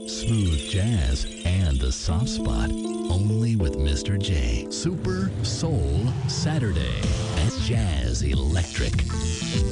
Smooth jazz and the soft spot. Only with Mr. J. Super Soul Saturday at Jazz Electric.